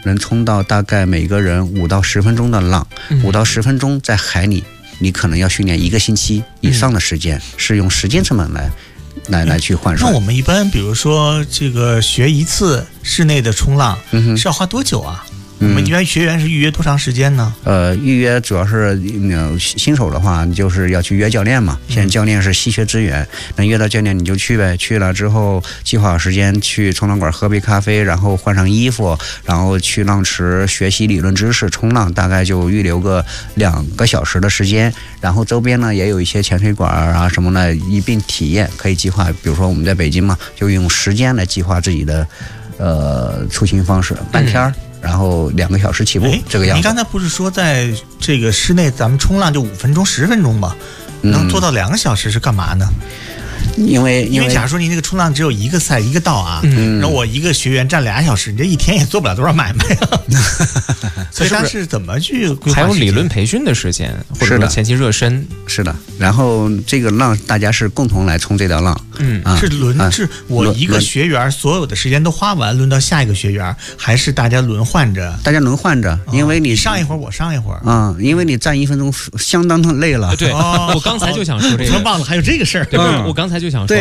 能冲到大概每个人5到10分钟的浪，5到10分钟在海里，你可能要训练1个星期以上的时间，是用时间成本来去换算。 那我们一般比如说这个学一次室内的冲浪，是要花多久啊？我们一般学员是预约多长时间呢？ 预约主要是新手的话，你就是要去约教练嘛。现在教练是稀缺资源，能约到教练你就去呗。去了之后，计划好时间去冲浪馆喝杯咖啡，然后换上衣服，然后去浪池学习理论知识。冲浪大概就预留个2个小时的时间，然后周边呢也有一些潜水馆啊什么的一并体验，可以计划。比如说我们在北京嘛，就用时间来计划自己的出行方式，半天然后2个小时起步，这个样子。 您刚才不是说在这个室内咱们冲浪就5分钟、10分钟吗？能做到2个小时是干嘛呢？因为假如说你那个冲浪只有1个赛1个道啊，然后我一个学员站2小时，你这一天也做不了多少买卖啊。所以他是怎么去规划？ 还有理论培训的时间，或者说前期热身。 是的，然后这个浪大家是共同来冲这条浪。 是是我一个学员所有的时间都花完，轮到下一个学员，还是大家轮换着？ 大家轮换着，因为你上一会儿我上一会儿因为你站1分钟相当的累了。 对，我刚才就想说这个， 我忘了还有这个事儿。 对，我刚才就想说，